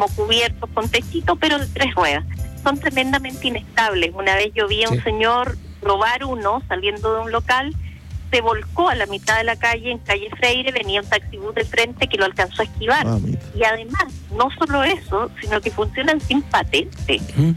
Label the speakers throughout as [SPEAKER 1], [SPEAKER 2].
[SPEAKER 1] cubiertos con techito, pero de 3 ruedas. Son tremendamente inestables. Una vez yo vi a un señor robar uno saliendo de un local, se volcó a la mitad de la calle, en calle Freire, venía un taxibús de frente que lo alcanzó a esquivar. Y además, no solo eso, sino que funcionan sin patente.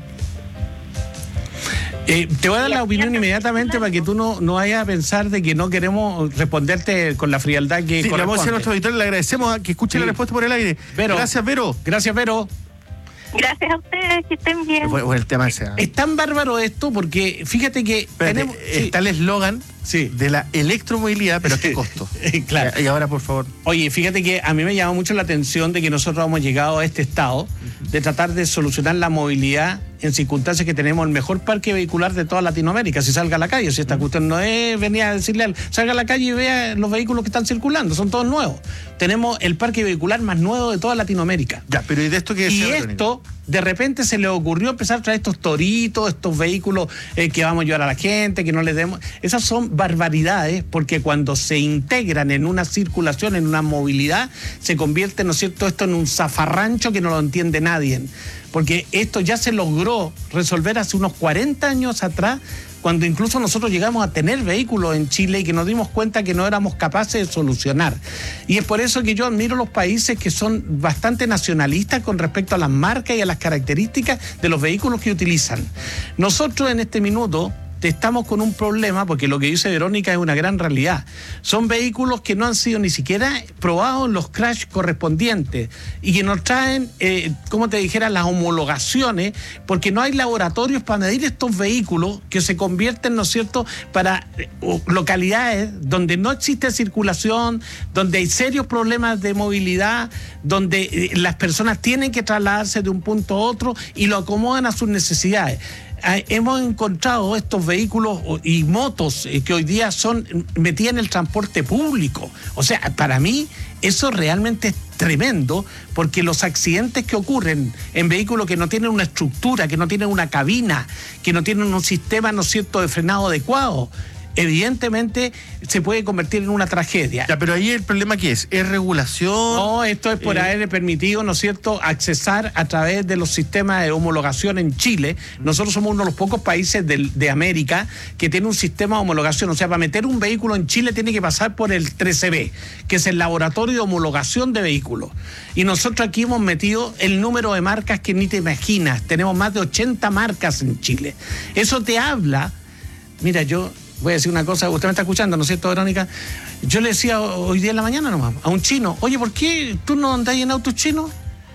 [SPEAKER 2] Te voy a dar la opinión inmediatamente para que tú no vayas a pensar de que no queremos responderte con la frialdad que corresponde.
[SPEAKER 3] Le vamos a decir a nuestro auditor, le agradecemos que escuche la respuesta por el aire.
[SPEAKER 2] Vero.
[SPEAKER 3] Gracias, Vero.
[SPEAKER 2] Gracias, Vero.
[SPEAKER 1] Gracias a ustedes, que estén bien.
[SPEAKER 3] Bueno, el tema ese.
[SPEAKER 2] Es tan bárbaro esto porque fíjate que tenemos...
[SPEAKER 3] Está el eslogan de la electromovilidad, pero ¿a qué costo?
[SPEAKER 2] Claro.
[SPEAKER 3] Y ahora, por favor.
[SPEAKER 2] Oye, fíjate que a mí me llama mucho la atención de que nosotros hemos llegado a este estado de tratar de solucionar la movilidad en circunstancias que tenemos el mejor parque vehicular de toda Latinoamérica. Si salga a la calle, si esta cuestión no es venir a decirle, salga a la calle y vea los vehículos que están circulando, son todos nuevos. Tenemos el parque vehicular más nuevo de toda Latinoamérica.
[SPEAKER 3] Ya, pero ¿y de esto qué es?
[SPEAKER 2] Y esto, de repente se le ocurrió empezar a traer estos toritos, estos vehículos que vamos a llevar a la gente, que no les demos... Esas son barbaridades, porque cuando se integran en una circulación, en una movilidad, se convierte, ¿no es cierto?, esto en un zafarrancho que no lo entiende nadie. Porque esto ya se logró resolver hace unos 40 años atrás, cuando incluso nosotros llegamos a tener vehículos en Chile y que nos dimos cuenta que no éramos capaces de solucionar. Y es por eso que yo admiro los países que son bastante nacionalistas con respecto a las marcas y a las características de los vehículos que utilizan. Nosotros en este minuto estamos con un problema, porque lo que dice Verónica es una gran realidad. Son vehículos que no han sido ni siquiera probados en los crash correspondientes y que nos traen, como te dijera, las homologaciones, porque no hay laboratorios para medir estos vehículos que se convierten, ¿no es cierto?, para localidades donde no existe circulación, donde hay serios problemas de movilidad, donde las personas tienen que trasladarse de un punto a otro y lo acomodan a sus necesidades. Hemos encontrado estos vehículos y motos que hoy día son metidas en el transporte público. O sea, para mí eso realmente es tremendo, porque los accidentes que ocurren en vehículos que no tienen una estructura, que no tienen una cabina, que no tienen un sistema, ¿no es cierto?, de frenado adecuado, evidentemente se puede convertir en una tragedia.
[SPEAKER 3] Ya, pero ahí el problema ¿qué es? ¿Es regulación?
[SPEAKER 2] No, esto es por haber permitido, ¿no es cierto?, accesar a través de los sistemas de homologación en Chile. Nosotros somos uno de los pocos países de América que tiene un sistema de homologación. O sea, para meter un vehículo en Chile tiene que pasar por el 13B, que es el laboratorio de homologación de vehículos. Y nosotros aquí hemos metido el número de marcas que ni te imaginas. Tenemos más de 80 marcas en Chile. Eso te habla... Mira, yo... voy a decir una cosa, usted me está escuchando, ¿no es cierto, Verónica? Yo le decía hoy día en la mañana nomás a un chino, oye, ¿por qué tú no andás en autos chinos?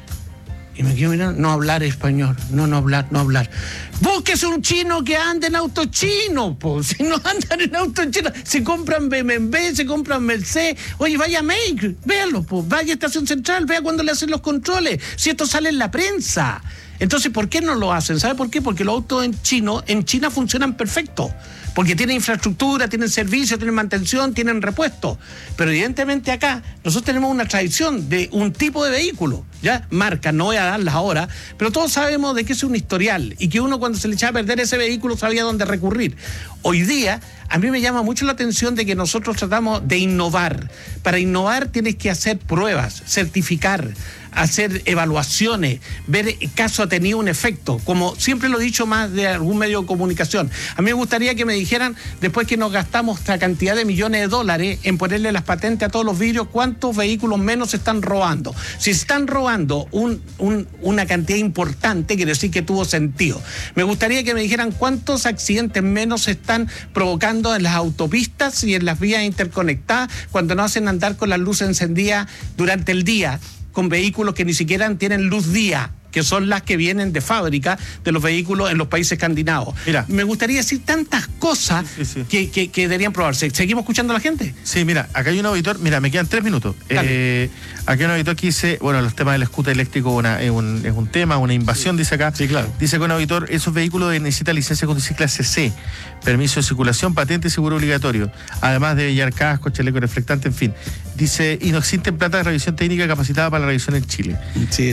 [SPEAKER 2] Y me quedo mirando, no hablar español, no hablar. Búsquese un chino que ande en autos chinos, pues. Si no andan en autos chinos, se compran BMW, se compran Mercedes. Oye, vaya a Make, véalo, pues. Vaya a Estación Central, vea cuando le hacen los controles. Si esto sale en la prensa. Entonces, ¿por qué no lo hacen? ¿Sabe por qué? Porque los autos en China funcionan perfecto. Porque tienen infraestructura, tienen servicio, tienen mantención, tienen repuesto. Pero evidentemente acá nosotros tenemos una tradición de un tipo de vehículo, ¿ya? Marcas, no voy a darlas ahora, pero todos sabemos de que es un historial y que uno cuando se le echaba a perder ese vehículo sabía dónde recurrir. Hoy día, a mí me llama mucho la atención de que nosotros tratamos de innovar. Para innovar tienes que hacer pruebas, certificar, hacer evaluaciones, ver caso ha tenido un efecto, como siempre lo he dicho más de algún medio de comunicación. A mí me gustaría que me dijeran, después que nos gastamos esta cantidad de millones de dólares en ponerle las patentes a todos los vidrios, ¿cuántos vehículos menos se están robando? Si se están robando una cantidad importante, quiere decir que tuvo sentido. Me gustaría que me dijeran cuántos accidentes menos se están provocando en las autopistas y en las vías interconectadas cuando nos hacen andar con las luces encendidas durante el día, con vehículos que ni siquiera tienen luz día, que son las que vienen de fábrica de los vehículos en los países escandinavos. Mira, me gustaría decir tantas cosas que deberían probarse. ¿Seguimos escuchando a la gente?
[SPEAKER 3] Sí, mira, acá hay un auditor, mira, me quedan 3 minutos. Acá hay un auditor que dice, bueno, los temas del scooter eléctrico es un tema, una invasión, dice acá.
[SPEAKER 2] Sí, claro.
[SPEAKER 3] Dice que un auditor, esos vehículos necesitan licencia de conducir clase C, permiso de circulación, patente y seguro obligatorio, además de llevar casco, chaleco reflectante, en fin. Dice, y no existen platas de revisión técnica capacitada para la revisión en Chile.
[SPEAKER 2] Sí,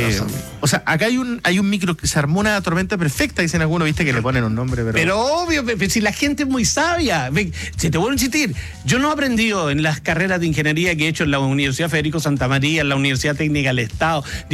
[SPEAKER 3] o sea, acá hay un micro, se armó una tormenta perfecta, dicen algunos, viste que le ponen un nombre,
[SPEAKER 2] pero obvio, si la gente es muy sabia. Si te vuelvo a insistir, yo no he aprendido en las carreras de ingeniería que he hecho en la Universidad Federico Santa María, en la Universidad Técnica del Estado,